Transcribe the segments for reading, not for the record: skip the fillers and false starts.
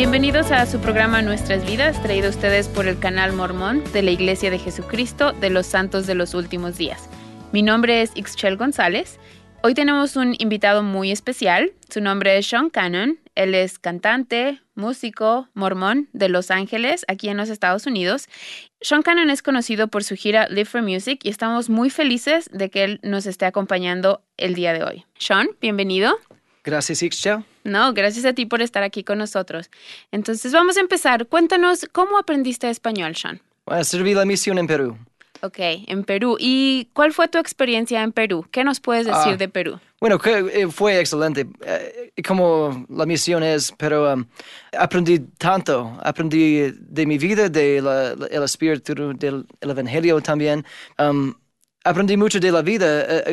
Bienvenidos a su programa Nuestras Vidas, traído a ustedes por el canal Mormón de la Iglesia de Jesucristo de los Santos de los Últimos Días. Mi nombre es Ixchel González. Hoy tenemos un invitado muy especial. Su nombre es Sean Cannon. Él es cantante, músico, mormón de Los Ángeles, aquí en los Estados Unidos. Sean Cannon es conocido por su gira Live for Music y estamos muy felices de que él nos esté acompañando el día de hoy. Sean, bienvenido. Gracias, Ixchel. No, gracias a ti por estar aquí con nosotros. Entonces, vamos a empezar. Cuéntanos, ¿cómo aprendiste español, Sean? Bueno, serví la misión en Perú. Ok, en Perú. ¿Y cuál fue tu experiencia en Perú? ¿Qué nos puedes decir de Perú? Bueno, fue excelente, como la misión es, pero aprendí tanto. Aprendí de mi vida, del espíritu, del evangelio también. Aprendí mucho de la vida,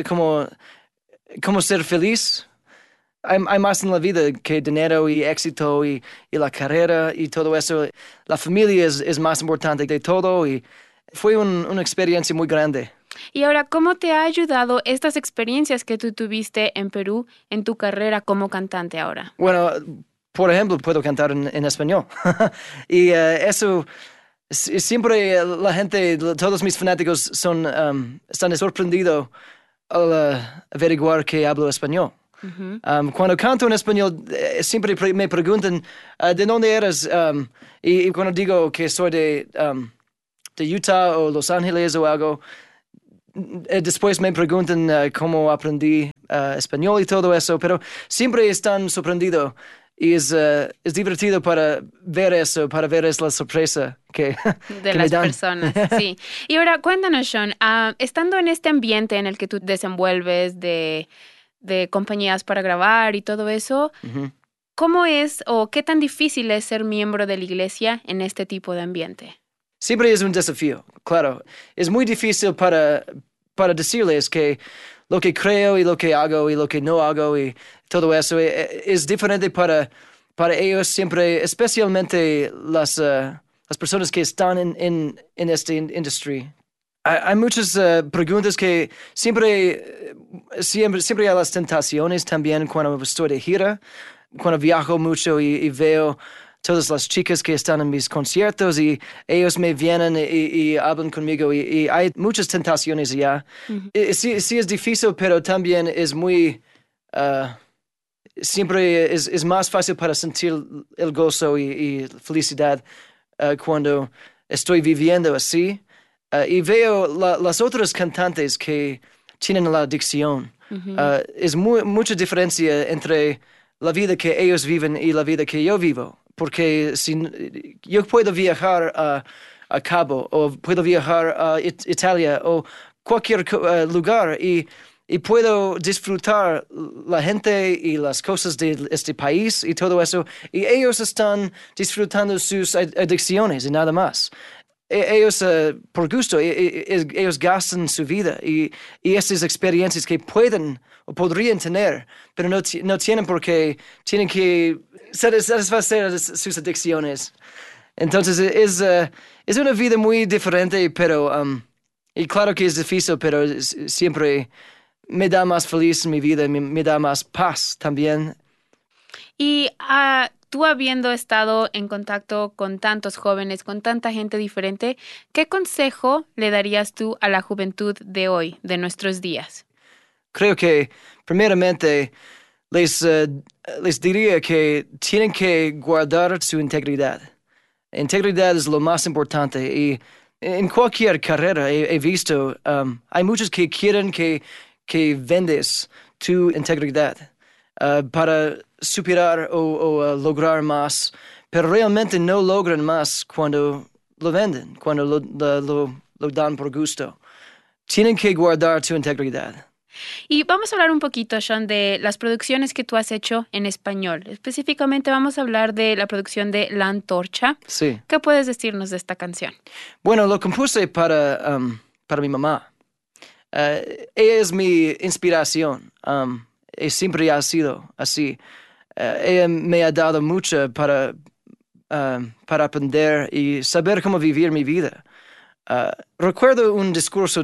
cómo ser feliz. Hay más en la vida que dinero y éxito y la carrera y todo eso. La familia es más importante de todo y fue una experiencia muy grande. Y ahora, ¿cómo te ha ayudado estas experiencias que tú tuviste en Perú en tu carrera como cantante ahora? Bueno, por ejemplo, puedo cantar en español. Y eso, siempre la gente, todos mis fanáticos están sorprendidos al averiguar que hablo español. Uh-huh. Cuando canto en español, siempre me preguntan ¿de dónde eres? Y cuando digo que soy de Utah o Los Ángeles o algo, después me preguntan cómo aprendí español y todo eso, pero siempre están sorprendidos y es divertido para ver eso, para ver la sorpresa que de que las me dan. personas, sí. Y ahora, cuéntanos, Sean, estando en este ambiente en el que tú desenvuelves de compañías para grabar y todo eso, Uh-huh. ¿cómo es o qué tan difícil es ser miembro de la iglesia en este tipo de ambiente? Siempre es un desafío, claro. Es muy difícil para decirles que lo que creo y lo que hago y lo que no hago y todo eso es diferente para ellos siempre, especialmente las personas que están en esta industria. Hay muchas preguntas que siempre hay las tentaciones también cuando estoy de gira, cuando viajo mucho y veo todas las chicas que están en mis conciertos y ellos me vienen y hablan conmigo y hay muchas tentaciones ya. Uh-huh. Sí es difícil, pero también es muy... siempre es más fácil para sentir el gozo y felicidad cuando estoy viviendo así. Y veo las otras cantantes que tienen la adicción. Uh-huh. Es mucha diferencia entre la vida que ellos viven y la vida que yo vivo. Porque yo puedo viajar a Cabo o puedo viajar a Italia o cualquier lugar y puedo disfrutar la gente y las cosas de este país y todo eso. Y ellos están disfrutando sus adicciones y nada más. Ellos, por gusto, ellos gastan su vida y estas experiencias que pueden o podrían tener, pero no tienen porque tienen que satisfacer sus adicciones. Entonces, es una vida muy diferente, pero, y claro que es difícil, pero siempre me da más feliz en mi vida, me da más paz también. Y tú habiendo estado en contacto con tantos jóvenes, con tanta gente diferente, ¿qué consejo le darías tú a la juventud de hoy, de nuestros días? Creo que, primeramente, les diría que tienen que guardar su integridad. Integridad es lo más importante y en cualquier carrera he visto, hay muchos que quieren que vendes tu integridad para superar o lograr más, pero realmente no logran más cuando lo venden, cuando lo dan por gusto. Tienen que guardar tu integridad. Y vamos a hablar un poquito, Sean, de las producciones que tú has hecho en español. Específicamente vamos a hablar de la producción de La Antorcha. Sí. ¿Qué puedes decirnos de esta canción? Bueno, lo compuse para mi mamá. Ella es mi inspiración. Y siempre ha sido así. Ella me ha dado mucho para aprender y saber cómo vivir mi vida. Recuerdo un discurso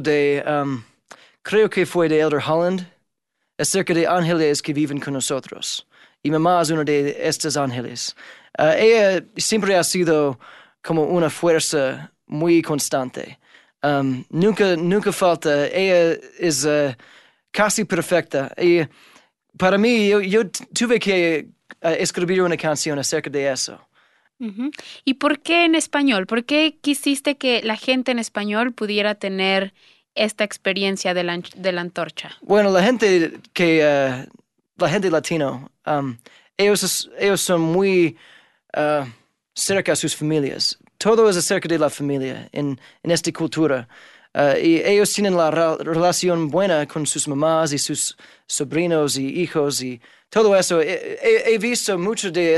creo que fue de Elder Holland, acerca de ángeles que viven con nosotros. y mamá es uno de estos ángeles. Ella siempre ha sido como una fuerza muy constante. Nunca falta. Ella es casi perfecta. Y para mí, yo tuve que escribir una canción acerca de eso. Ujú. ¿Y por qué en español? ¿Por qué quisiste que la gente en español pudiera tener esta experiencia de la antorcha? Bueno, la gente latino, ellos son muy cerca a sus familias. Todo es acerca de la familia en esta cultura. Y ellos tienen la relación buena con sus mamás y sus sobrinos y hijos y todo eso. He visto mucho de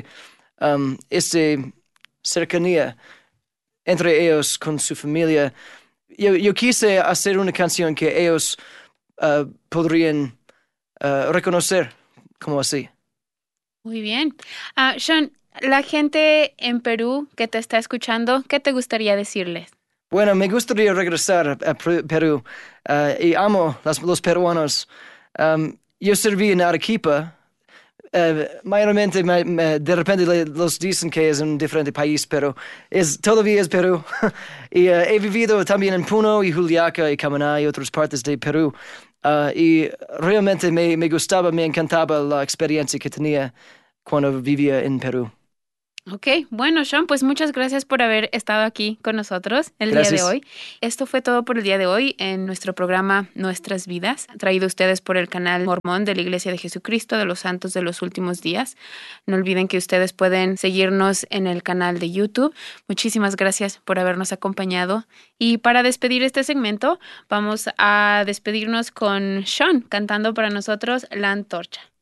este cercanía entre ellos con su familia. Yo quise hacer una canción que ellos podrían reconocer como así. Muy bien. Sean, la gente en Perú que te está escuchando, ¿qué te gustaría decirles? Bueno, me gustaría regresar a Perú y amo los peruanos. Yo serví en Arequipa. Mayormente de repente los dicen que es un diferente país, pero todavía es Perú. Y he vivido también en Puno y Juliaca y Camaná y otras partes de Perú. Y realmente me gustaba, me encantaba la experiencia que tenía cuando vivía en Perú. Ok, bueno, Sean, pues muchas gracias por haber estado aquí con nosotros el día de Gracias. hoy. Esto fue todo por el día de hoy en nuestro programa Nuestras Vidas, traído a ustedes por el canal Mormón de la Iglesia de Jesucristo de los Santos de los Últimos Días. No olviden que ustedes pueden seguirnos en el canal de YouTube. Muchísimas gracias por habernos acompañado. Y para despedir este segmento, vamos a despedirnos con Sean cantando para nosotros La Antorcha.